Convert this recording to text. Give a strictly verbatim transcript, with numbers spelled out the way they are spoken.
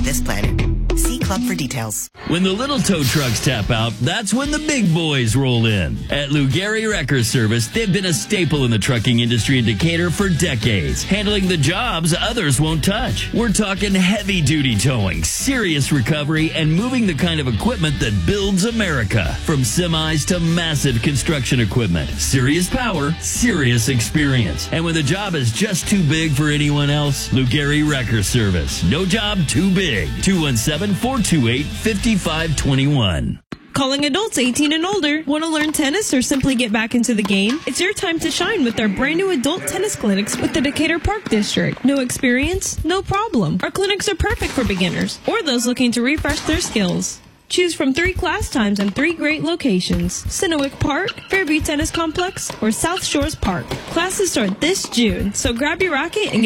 on this planet. See Club for details. When the little tow trucks tap out, that's when the big boys roll in. At Lugari Wrecker Service, they've been a staple in the trucking industry in Decatur for decades, handling the jobs others won't touch. We're talking heavy-duty towing, serious recovery, and moving the kind of equipment that builds America. From semis to massive construction equipment. Serious power, serious experience. And when the job is just too big for anyone else, Lugari Wrecker Service. No job too big. two one seven, four two eight, five five two one. Calling adults eighteen and older. Want to learn tennis or simply get back into the game? It's your time to shine with our brand new adult tennis clinics with the Decatur Park District. No experience? No problem. Our clinics are perfect for beginners or those looking to refresh their skills. Choose from three class times and three great locations: Sinowick Park, Fairview Tennis Complex, or South Shores Park. Classes start this June, so grab your racket and